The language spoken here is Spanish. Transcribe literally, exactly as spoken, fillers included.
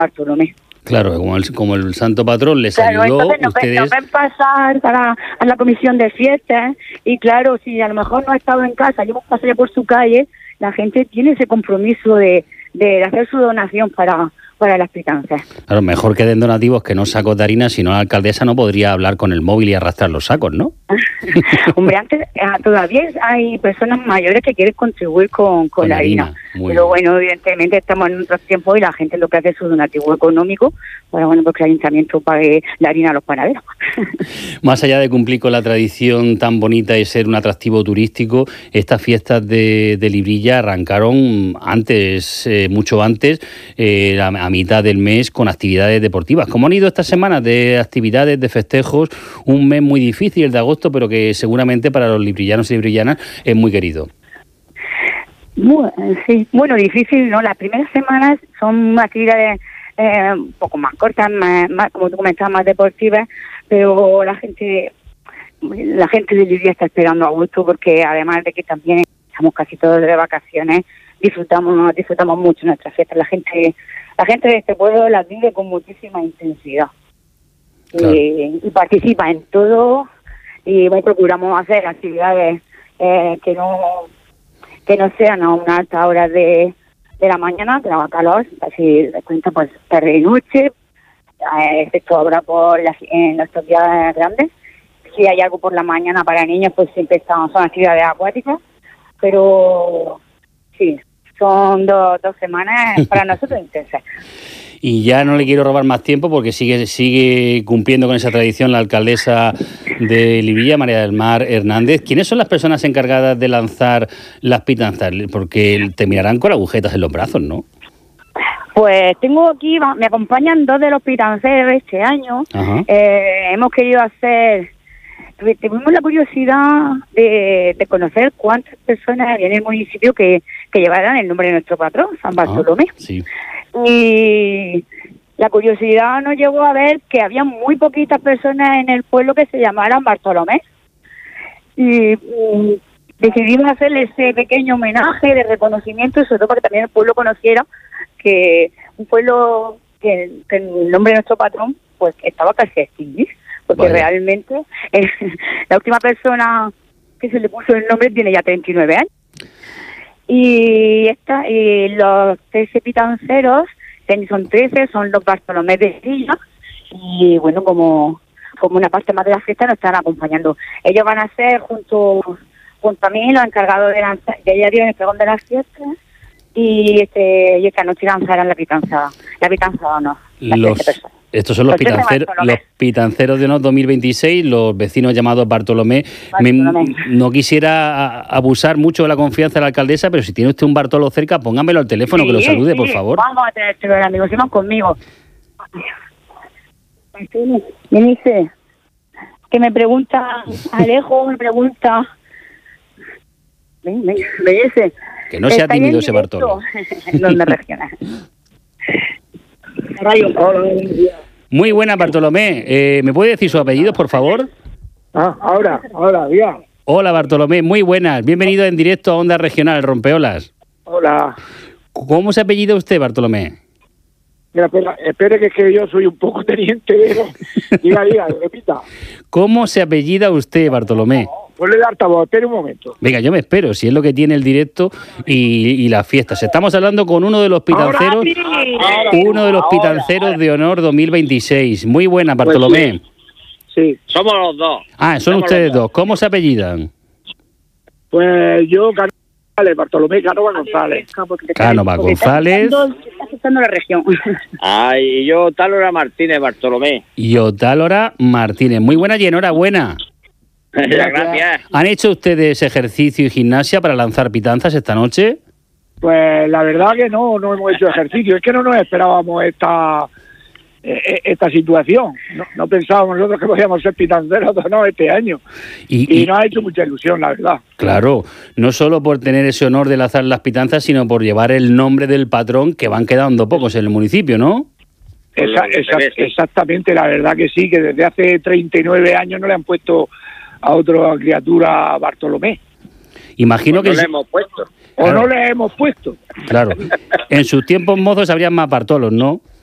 Bartolomé. Claro, como el, como el santo patrón les claro, ayudó, entonces nos, ustedes... nos ven pasar para, a la comisión de fiestas y claro, si a lo mejor no ha estado en casa y hemos pasado por su calle, la gente tiene ese compromiso de, de hacer su donación para... para las pitanzas. Claro, mejor que den donativos que no sacos de harina, si no la alcaldesa no podría hablar con el móvil y arrastrar los sacos, ¿no? Hombre, antes todavía hay personas mayores que quieren contribuir con, con, con la harina. harina. Pero bueno, evidentemente estamos en otros tiempos y la gente lo que hace es su donativo económico para bueno, porque el ayuntamiento pague la harina a los panaderos. Más allá de cumplir con la tradición tan bonita y ser un atractivo turístico, estas fiestas de, de Librilla arrancaron antes, eh, mucho antes, eh, a, a mitad del mes, con actividades deportivas. ¿Cómo han ido estas semanas de actividades, de festejos? Un mes muy difícil, el de agosto, pero que seguramente para los librillanos y librillanas es muy querido. Bueno, sí, bueno, difícil, ¿no? Las primeras semanas son actividades eh, un poco más cortas, más, más, como tú comentabas, más deportivas, pero la gente la gente de Librilla está esperando agosto porque además de que también estamos casi todos de vacaciones, disfrutamos disfrutamos mucho nuestras fiestas. La gente la gente de este pueblo las vive con muchísima intensidad. Claro. y, y participa en todo y bueno, procuramos hacer actividades eh, que no que no sean a una alta hora de, de la mañana, que no haga calor, así de cuenta pues tarde y noche, eh, excepto ahora por las, en estos días grandes. Si hay algo por la mañana para niños, pues siempre están, son actividades acuáticas, pero sí, son do, dos semanas para nosotros intensas. Y ya no le quiero robar más tiempo porque sigue sigue cumpliendo con esa tradición la alcaldesa de Librilla, María del Mar Hernández. ¿Quiénes son las personas encargadas de lanzar las pitanzas? Porque te mirarán con agujetas en los brazos, ¿no? Pues tengo aquí, me acompañan dos de los pitanceros este año. Eh, hemos querido hacer, tuvimos la curiosidad de, de conocer cuántas personas había en el municipio que, que llevaran el nombre de nuestro patrón, San Bartolomé. Ah, sí. Y la curiosidad nos llevó a ver que había muy poquitas personas en el pueblo que se llamaran Bartolomé. Y um, decidimos hacerle ese pequeño homenaje de reconocimiento, y sobre todo para que también el pueblo conociera que un pueblo que, que el nombre de nuestro patrón pues estaba casi a extinguir, porque vale. realmente eh, la última persona que se le puso el nombre tiene ya treinta y nueve años. Y esta, y los trece pitanceros, son trece, son los Bartolomé de Librilla, y bueno, como, como una parte más de la fiesta nos están acompañando. Ellos van a ser junto, junto a mí los encargados de lanzar, de ella dio el pregón de las fiestas, y este y esta noche lanzarán la pitanzada, la pitanzada no, las los... Estos son los, los pitanceros los pitanceros de honor dos mil veintiséis, los vecinos llamados Bartolomé. Bartolomé. Me, no quisiera abusar mucho de la confianza de la alcaldesa, pero si tiene usted un Bartolo cerca, póngamelo al teléfono, sí, que lo salude, sí, por favor. Vamos a tener este amigos, vamos conmigo. Me dice que me pregunta Alejo, me pregunta... Me, me, me dice... Que no sea tímido ese Bartolo. Donde regional. Muy buena, Bartolomé. Eh, ¿Me puede decir su apellido, por favor? Ah, ahora, ahora, ya. Hola, Bartolomé, muy buenas. Bienvenido en directo a Onda Regional, Rompeolas. Hola. ¿Cómo se apellida usted, Bartolomé? Mira, espera, espere que es que yo soy un poco teniente, pero... Diga, diga, repita. ¿Cómo se apellida usted, Bartolomé? Ponle el altavoz, espere un momento. Venga, yo me espero, si es lo que tiene el directo y, y las fiestas. Estamos hablando con uno de los pitanceros, sí. uno de los pitanceros ahora, ahora. de honor dos mil veintiséis. Muy buena, Bartolomé. Pues sí. sí, somos los dos. Ah, son somos ustedes dos. ¿Cómo se apellidan? Pues yo, Cano González, Bartolomé Cánova González. Cánova González. Está afectando la región. Ay, y yo, Tálora Martínez, Bartolomé. Y yo, Tálora Martínez. Muy buena y enhorabuena. Gracias. ¿Han hecho ustedes ejercicio y gimnasia para lanzar pitanzas esta noche? Pues la verdad que no, no hemos hecho ejercicio. Es que no nos esperábamos esta esta situación. No, no pensábamos nosotros que podíamos ser pitanceros no este año. Y, y, y nos ha hecho mucha ilusión, la verdad. Claro, no solo por tener ese honor de lanzar las pitanzas, sino por llevar el nombre del patrón, que van quedando pocos en el municipio, ¿no? Esa, esa, exactamente, la verdad que sí, que desde hace treinta y nueve años no le han puesto a otra criatura Bartolomé. Imagino pues que... No le hemos puesto. O claro. no le hemos puesto. Claro. En sus tiempos mozos habrían más Bartolos, ¿no?